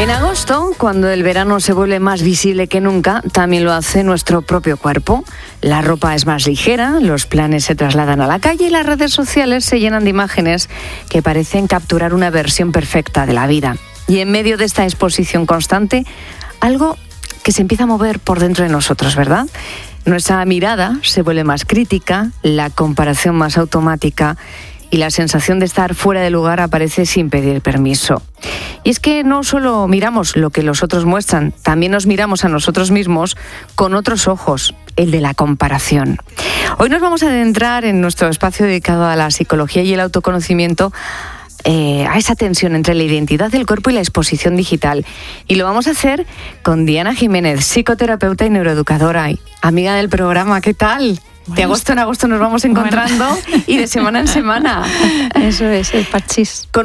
En agosto, cuando el verano se vuelve más visible que nunca, también lo hace nuestro propio cuerpo. La ropa es más ligera, los planes se trasladan a la calle y las redes sociales se llenan de imágenes que parecen capturar una versión perfecta de la vida. Y en medio de esta exposición constante, algo que se empieza a mover por dentro de nosotros, ¿verdad? Nuestra mirada se vuelve más crítica, la comparación más automática y la sensación de estar fuera de lugar aparece sin pedir permiso. Y es que no solo miramos lo que los otros muestran, también nos miramos a nosotros mismos con otros ojos, el de la comparación. Hoy nos vamos a adentrar en nuestro espacio dedicado a la psicología y el autoconocimiento, a esa tensión entre la identidad del cuerpo y la exposición digital. Y lo vamos a hacer con Diana Jiménez, psicoterapeuta y neuroeducadora, amiga del programa. ¿Qué tal? Bueno, de agosto en agosto nos vamos encontrando y de semana en semana. Eso es, el parchís. Con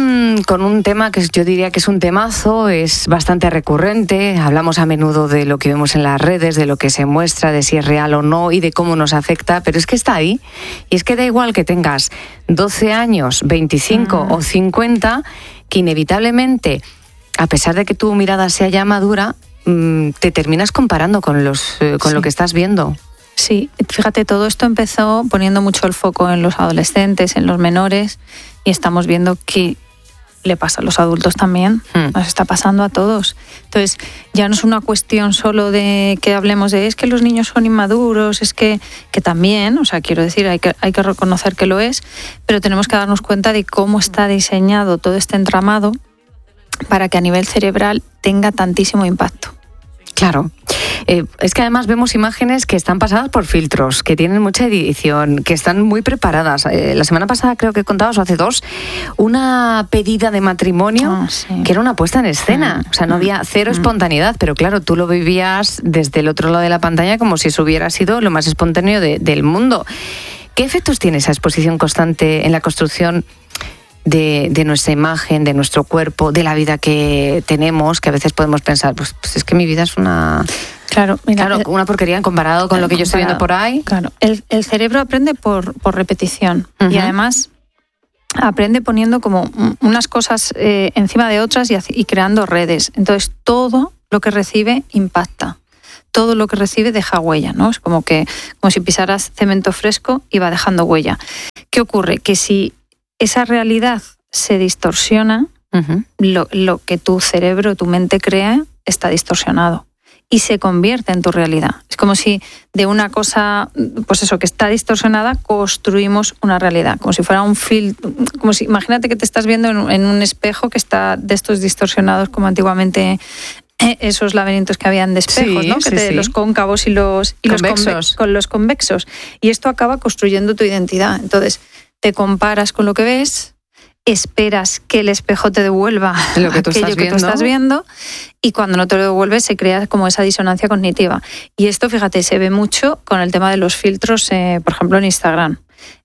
un tema que yo diría que es un temazo, es bastante recurrente. Hablamos a menudo de lo que vemos en las redes, de lo que se muestra, de si es real o no y de cómo nos afecta, pero es que está ahí. Y es que da igual que tengas 12 años, 25 o 50, que inevitablemente, a pesar de que tu mirada sea ya madura, te terminas comparando con lo que estás viendo. Sí, fíjate, todo esto empezó poniendo mucho el foco en los adolescentes, en los menores, y estamos viendo que le pasa a los adultos también, nos está pasando a todos. Entonces, ya no es una cuestión solo de que hablemos de es que los niños son inmaduros, es que también, o sea, quiero decir, hay que reconocer que lo es, pero tenemos que darnos cuenta de cómo está diseñado todo este entramado para que a nivel cerebral tenga tantísimo impacto. Claro. Es que además vemos imágenes que están pasadas por filtros, que tienen mucha edición, que están muy preparadas. La semana pasada creo que contabas, o hace 2, una pedida de matrimonio que era una puesta en escena. O sea, no había cero espontaneidad, pero claro, tú lo vivías desde el otro lado de la pantalla como si eso hubiera sido lo más espontáneo del mundo. ¿Qué efectos tiene esa exposición constante en la construcción de nuestra imagen, de nuestro cuerpo, de la vida que tenemos, que a veces podemos pensar, pues es que mi vida es una... Claro, una porquería comparado con lo que yo estoy viendo por ahí. Claro, el cerebro aprende por repetición y además aprende poniendo como unas cosas encima de otras y creando redes. Entonces todo lo que recibe impacta. Todo lo que recibe deja huella, ¿no? Es como si pisaras cemento fresco y va dejando huella. ¿Qué ocurre? Que si esa realidad se distorsiona, lo que tu cerebro, tu mente crea, está distorsionado y se convierte en tu realidad. Es como si de una cosa, pues eso, que está distorsionada, construimos una realidad, como si fuera un filtro, imagínate que te estás viendo en un espejo que está de estos distorsionados como antiguamente esos laberintos que habían de espejos, ¿no? Los cóncavos y los convexos. Con los convexos. Y esto acaba construyendo tu identidad. Entonces, te comparas con lo que ves, esperas que el espejo te devuelva lo que tú estás viendo y cuando no te lo devuelve se crea como esa disonancia cognitiva. Y esto, fíjate, se ve mucho con el tema de los filtros, por ejemplo, en Instagram.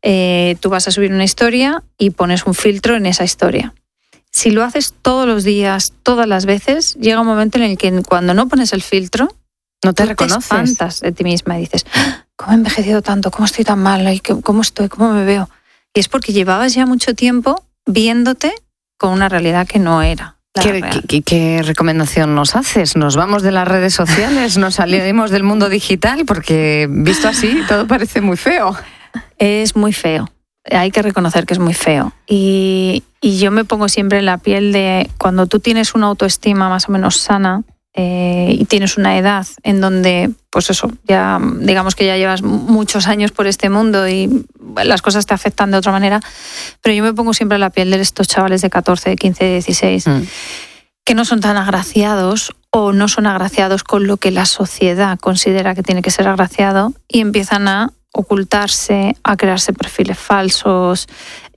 Tú vas a subir una historia y pones un filtro en esa historia. Si lo haces todos los días, todas las veces, llega un momento en el que cuando no pones el filtro, no te reconoces. Te espantas de ti misma y dices, ¿cómo he envejecido tanto? ¿Cómo estoy tan mal? ¿Cómo estoy? ¿Cómo me veo? Y es porque llevabas ya mucho tiempo viéndote con una realidad que no era. ¿Qué recomendación nos haces? ¿Nos vamos de las redes sociales? ¿Nos salimos del mundo digital? Porque visto así, todo parece muy feo. Es muy feo. Hay que reconocer que es muy feo. Y yo me pongo siempre en la piel de cuando tú tienes una autoestima más o menos sana y tienes una edad en donde, pues eso, ya digamos que ya llevas muchos años por este mundo y las cosas te afectan de otra manera, pero yo me pongo siempre en la piel de estos chavales de 14, 15, 16, que no son tan agraciados o no son agraciados con lo que la sociedad considera que tiene que ser agraciado y empiezan a ocultarse, a crearse perfiles falsos,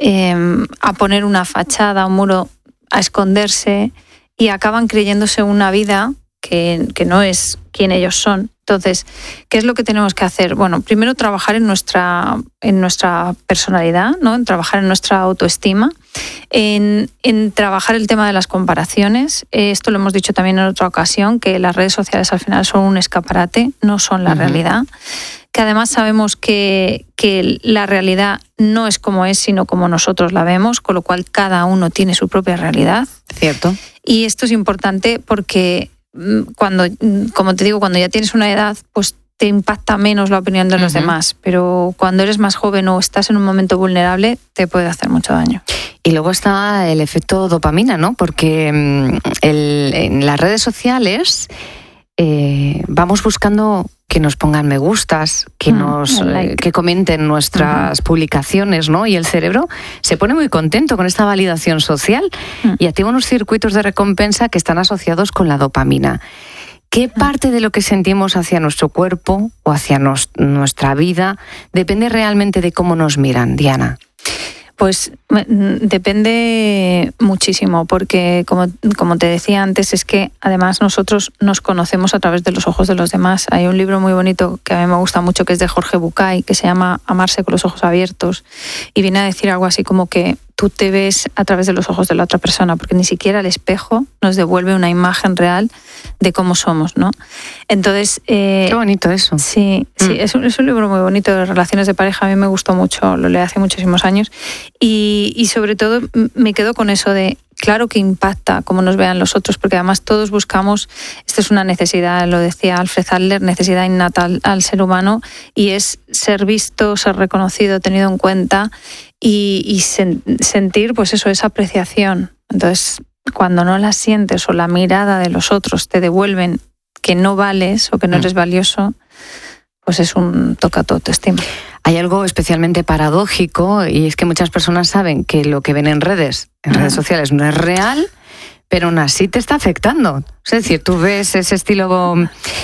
a poner una fachada, un muro, a esconderse y acaban creyéndose una vida que no es quien ellos son. Entonces, ¿qué es lo que tenemos que hacer? Bueno, primero trabajar en nuestra personalidad, ¿no? En trabajar en nuestra autoestima, en trabajar el tema de las comparaciones. Esto lo hemos dicho también en otra ocasión, que las redes sociales al final son un escaparate, no son la realidad. Que además sabemos que la realidad no es como es, sino como nosotros la vemos, con lo cual cada uno tiene su propia realidad. Cierto. Y esto es importante porque cuando, como te digo, cuando ya tienes una edad, pues te impacta menos la opinión de los demás, pero cuando eres más joven o estás en un momento vulnerable, te puede hacer mucho daño. Y luego está el efecto dopamina, ¿no? Porque en las redes sociales vamos buscando que nos pongan me gustas, que que comenten nuestras publicaciones, ¿no? Y el cerebro se pone muy contento con esta validación social y activa unos circuitos de recompensa que están asociados con la dopamina. ¿Qué parte de lo que sentimos hacia nuestro cuerpo o hacia nuestra vida depende realmente de cómo nos miran, Diana? Pues depende muchísimo, porque como te decía antes, es que además nosotros nos conocemos a través de los ojos de los demás. Hay un libro muy bonito que a mí me gusta mucho, que es de Jorge Bucay, que se llama Amarse con los ojos abiertos, y viene a decir algo así como que tú te ves a través de los ojos de la otra persona, porque ni siquiera el espejo nos devuelve una imagen real de cómo somos, ¿no? Entonces... Qué bonito eso. Sí, es un libro muy bonito de relaciones de pareja, a mí me gustó mucho, lo leí hace muchísimos años, y sobre todo me quedo con eso de, claro que impacta cómo nos vean los otros, porque además todos buscamos, esto es una necesidad, lo decía Alfred Adler, necesidad innata al ser humano, y es ser visto, ser reconocido, tenido en cuenta, y sentir pues eso, esa apreciación. Entonces, cuando no la sientes o la mirada de los otros te devuelven que no vales o que no eres valioso, pues es un toca a tu autoestima. Hay algo especialmente paradójico, y es que muchas personas saben que lo que ven en redes sociales no es real, pero aún así te está afectando. Es decir, tú ves ese estilo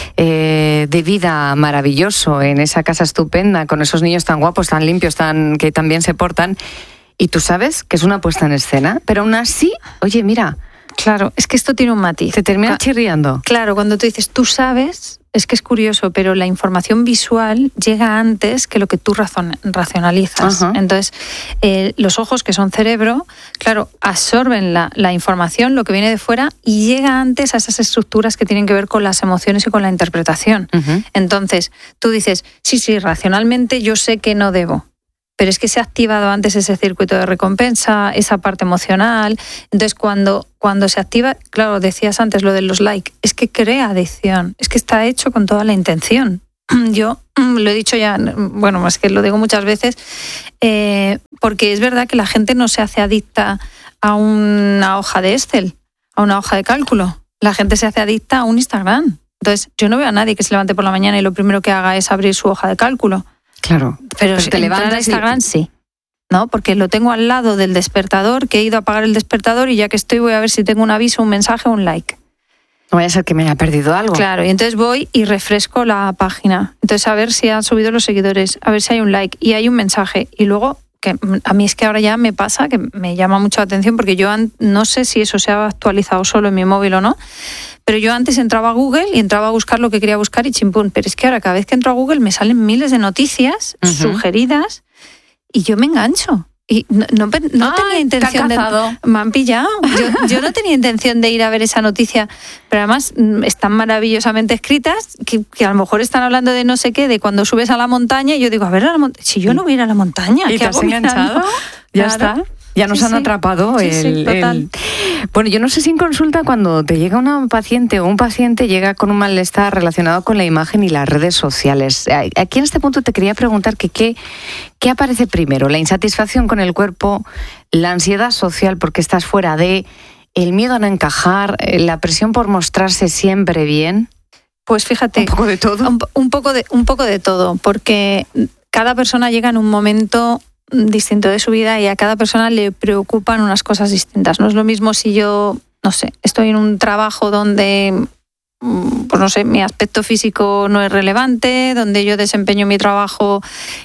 de vida maravilloso en esa casa estupenda, con esos niños tan guapos, tan limpios, que tan bien se portan, y tú sabes que es una puesta en escena, pero aún así, oye, mira... Claro, es que esto tiene un matiz. Te termina chirriando. Claro, cuando tú dices, tú sabes, es que es curioso, pero la información visual llega antes que lo que tú racionalizas. Entonces, los ojos, que son cerebro, claro, absorben la información, lo que viene de fuera, y llega antes a esas estructuras que tienen que ver con las emociones y con la interpretación. Entonces, tú dices, sí, racionalmente yo sé que no debo. Pero es que se ha activado antes ese circuito de recompensa, esa parte emocional. Entonces, cuando se activa, claro, decías antes lo de los likes, es que crea adicción, es que está hecho con toda la intención. Yo lo he dicho ya, bueno, es que lo digo muchas veces, porque es verdad que la gente no se hace adicta a una hoja de Excel, a una hoja de cálculo. La gente se hace adicta a un Instagram. Entonces, yo no veo a nadie que se levante por la mañana y lo primero que haga es abrir su hoja de cálculo. Claro, pero si te levantas a Instagram, sí. ¿No? Porque lo tengo al lado del despertador, que he ido a apagar el despertador y ya que estoy voy a ver si tengo un aviso, un mensaje o un like. No vaya a ser que me haya perdido algo. Claro, y entonces voy y refresco la página. Entonces a ver si han subido los seguidores, a ver si hay un like y hay un mensaje. Y luego, que a mí es que ahora ya me pasa, que me llama mucho la atención, porque yo no sé si eso se ha actualizado solo en mi móvil o no, pero yo antes entraba a Google y entraba a buscar lo que quería buscar y chimpún. Pero es que ahora cada vez que entro a Google me salen miles de noticias sugeridas y yo me engancho. Y no tenía intención de... Me han pillado. Yo no tenía intención de ir a ver esa noticia, pero además están maravillosamente escritas, que a lo mejor están hablando de no sé qué, de cuando subes a la montaña, y yo digo, a ver, si yo no voy a ir a la montaña, ¿y te has enganchado? Ya está. Ya nos han atrapado. Total. Bueno, yo no sé si en consulta cuando te llega una paciente o un paciente llega con un malestar relacionado con la imagen y las redes sociales. Aquí en este punto te quería preguntar que ¿qué aparece primero? ¿La insatisfacción con el cuerpo, la ansiedad social porque estás fuera de, el miedo a no encajar, la presión por mostrarse siempre bien? Pues fíjate, un poco de todo. Un poco de todo, porque cada persona llega en un momento distinto de su vida y a cada persona le preocupan unas cosas distintas. No es lo mismo si yo, no sé, estoy en un trabajo donde, pues no sé, mi aspecto físico no es relevante, donde yo desempeño mi trabajo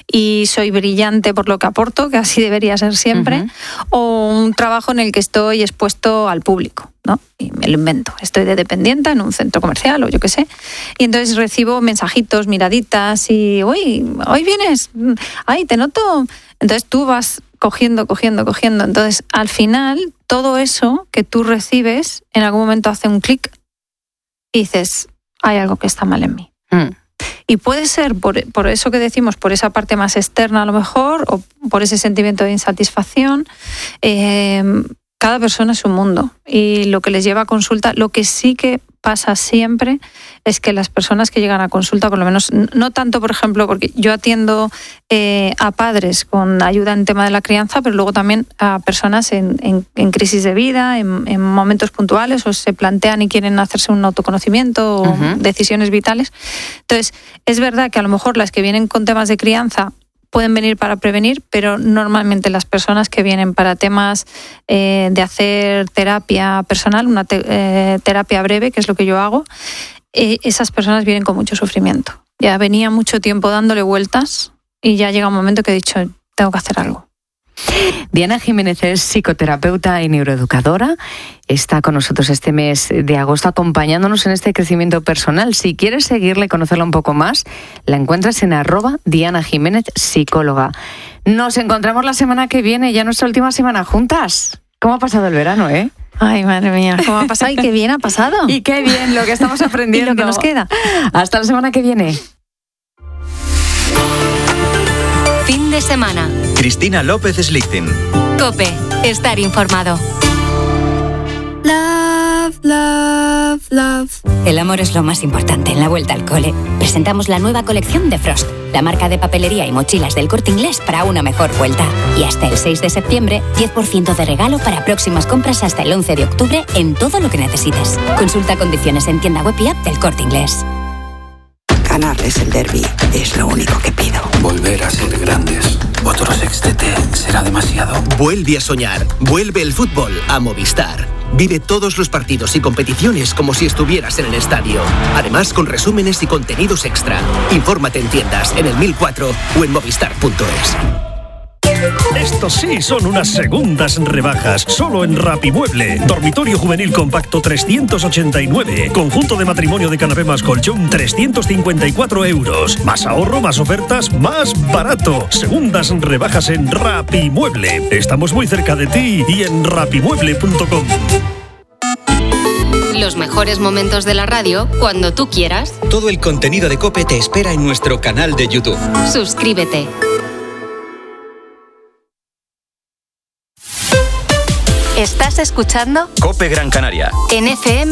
y soy brillante por lo que aporto, que así debería ser siempre, o un trabajo en el que estoy expuesto al público, ¿no? Y me lo invento. Estoy de dependiente en un centro comercial o yo qué sé. Y entonces recibo mensajitos, miraditas y, hoy vienes, ay, te noto. Entonces tú vas cogiendo. Entonces, al final, todo eso que tú recibes en algún momento hace un clic y dices, hay algo que está mal en mí. Y puede ser por eso que decimos, por esa parte más externa a lo mejor, o por ese sentimiento de insatisfacción. cada persona es un mundo y lo que les lleva a consulta, lo que sí que pasa siempre es que las personas que llegan a consulta, por lo menos, no tanto, por ejemplo, porque yo atiendo a padres con ayuda en tema de la crianza, pero luego también a personas en crisis de vida, en momentos puntuales, o se plantean y quieren hacerse un autoconocimiento o decisiones vitales. Entonces, es verdad que a lo mejor las que vienen con temas de crianza pueden venir para prevenir, pero normalmente las personas que vienen para temas de hacer terapia personal, una terapia breve, que es lo que yo hago, esas personas vienen con mucho sufrimiento. Ya venía mucho tiempo dándole vueltas y ya llega un momento que he dicho, tengo que hacer algo. Diana Jiménez es psicoterapeuta y neuroeducadora. Está con nosotros este mes de agosto acompañándonos en este crecimiento personal. Si quieres seguirla y conocerla un poco más, la encuentras en @Diana Jiménez psicóloga. Nos encontramos la semana que viene, ya nuestra última semana juntas. ¿Cómo ha pasado el verano, Ay, madre mía, ¿cómo ha pasado? Y qué bien ha pasado. Y qué bien lo que estamos aprendiendo. Y lo que nos queda. Hasta la semana que viene. Fin de semana. Cristina López Slichting. COPE. Estar informado. Love, love, love. El amor es lo más importante en la vuelta al cole. Presentamos la nueva colección de Frost, la marca de papelería y mochilas del Corte Inglés para una mejor vuelta. Y hasta el 6 de septiembre, 10% de regalo para próximas compras hasta el 11 de octubre en todo lo que necesites. Consulta condiciones en tienda web y app del Corte Inglés. Ganarles el derbi es lo único que pido. Volver a ser grandes. Otro sextete será demasiado. Vuelve a soñar. Vuelve el fútbol a Movistar. Vive todos los partidos y competiciones como si estuvieras en el estadio. Además, con resúmenes y contenidos extra. Infórmate en tiendas, en el 1004 o en movistar.es. Estos sí son unas segundas rebajas, solo en Rapimueble. Dormitorio juvenil compacto 389. Conjunto de matrimonio de canapé más colchón 354 euros. Más ahorro, más ofertas, más barato. Segundas rebajas en Rapimueble. Estamos muy cerca de ti y en rapimueble.com. Los mejores momentos de la radio cuando tú quieras. Todo el contenido de COPE te espera en nuestro canal de YouTube. Suscríbete. ¿Estás escuchando? COPE Gran Canaria. En FM